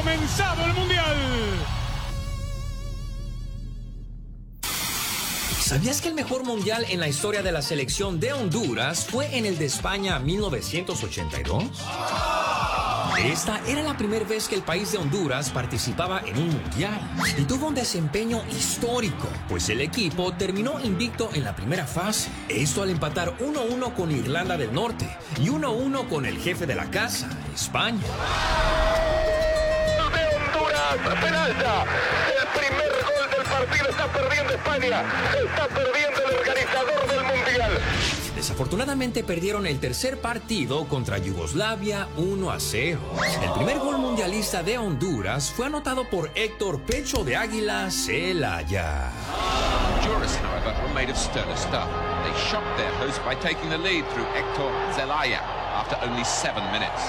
comenzado el Mundial. ¿Sabías que el mejor mundial en la historia de la selección de Honduras fue en el de España 1982? Esta era la primera vez que el país de Honduras participaba en un mundial y tuvo un desempeño histórico, pues el equipo terminó invicto en la primera fase. Esto al empatar 1-1 con Irlanda del Norte y 1-1 con el jefe de la casa, España. De Honduras, Peralta, el primer gol del partido, está perdiendo España, está perdiendo el organizador del mundial. Desafortunadamente perdieron el tercer partido contra Yugoslavia 1-0. El primer gol mundialista de Honduras fue anotado por Héctor Pecho de Águila Celaya. Honduras, however, were made of sterner stuff. They shocked their host by taking the lead through Héctor Zelaya after only 7 minutes.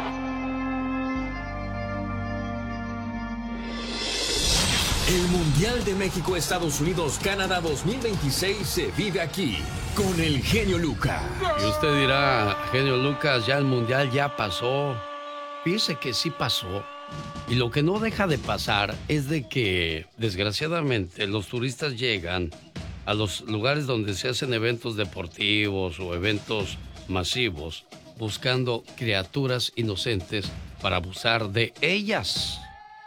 El Mundial de México-Estados Unidos-Canadá 2026 se vive aquí, con el genio Lucas. Y usted dirá, genio Lucas, ya el Mundial ya pasó. Fíjese que sí pasó. Y lo que no deja de pasar es de que, desgraciadamente, los turistas llegan a los lugares donde se hacen eventos deportivos o eventos masivos, buscando criaturas inocentes para abusar de ellas.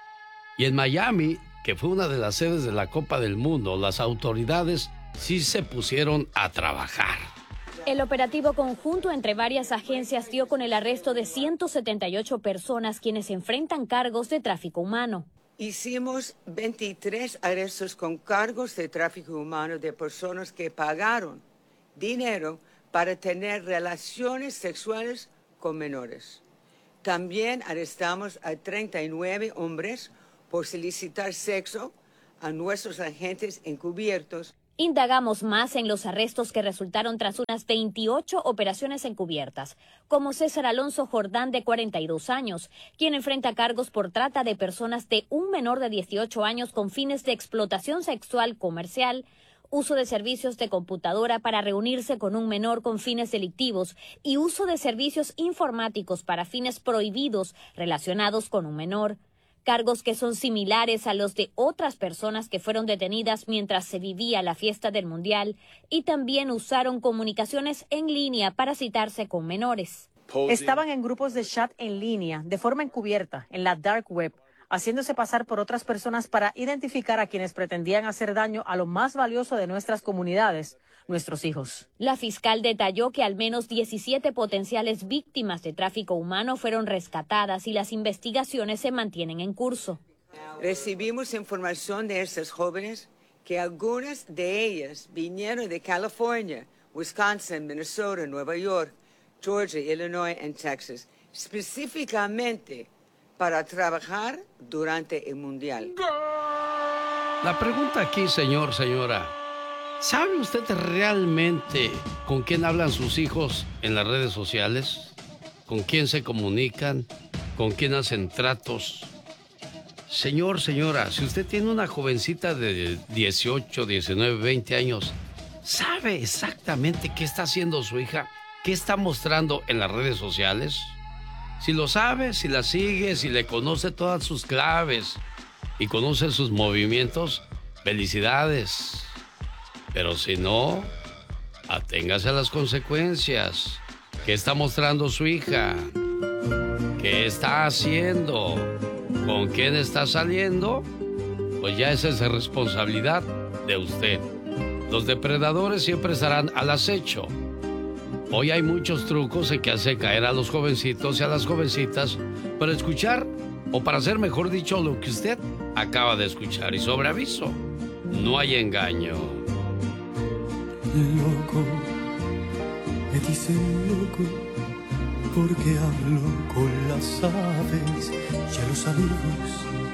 Y en Miami, que fue una de las sedes de la Copa del Mundo, las autoridades sí se pusieron a trabajar. El operativo conjunto entre varias agencias dio con el arresto de 178 personas quienes enfrentan cargos de tráfico humano. Hicimos 23 arrestos con cargos de tráfico humano de personas que pagaron dinero para tener relaciones sexuales con menores. También arrestamos a 39 hombres por solicitar sexo a nuestros agentes encubiertos. Indagamos más en los arrestos que resultaron tras unas 28 operaciones encubiertas, como César Alonso Jordán, de 42 años, quien enfrenta cargos por trata de personas de un menor de 18 años con fines de explotación sexual comercial, uso de servicios de computadora para reunirse con un menor con fines delictivos y uso de servicios informáticos para fines prohibidos relacionados con un menor. Cargos que son similares a los de otras personas que fueron detenidas mientras se vivía la fiesta del Mundial y también usaron comunicaciones en línea para citarse con menores. Estaban en grupos de chat en línea, de forma encubierta, en la dark web, haciéndose pasar por otras personas para identificar a quienes pretendían hacer daño a lo más valioso de nuestras comunidades, nuestros hijos. La fiscal detalló que al menos 17 potenciales víctimas de tráfico humano fueron rescatadas y las investigaciones se mantienen en curso. Recibimos información de estas jóvenes que algunas de ellas vinieron de California, Wisconsin, Minnesota, Nueva York, Georgia, Illinois y Texas, específicamente para trabajar durante el Mundial. La pregunta aquí, señora, ¿sabe usted realmente con quién hablan sus hijos en las redes sociales? ¿Con quién se comunican? ¿Con quién hacen tratos? Señora, si usted tiene una jovencita de 18, 19, 20 años, ¿sabe exactamente qué está haciendo su hija? ¿Qué está mostrando en las redes sociales? Si lo sabe, si la sigue, si le conoce todas sus claves y conoce sus movimientos, felicidades. Pero si no, aténgase a las consecuencias. ¿Qué está mostrando su hija? ¿Qué está haciendo? ¿Con quién está saliendo? Pues ya esa es responsabilidad de usted. Los depredadores siempre estarán al acecho. Hoy hay muchos trucos en que hace caer a los jovencitos y a las jovencitas para escuchar, o para hacer mejor dicho, lo que usted acaba de escuchar. Y sobre aviso, no hay engaño. Loco, me dicen loco, porque hablo con las aves y a los amigos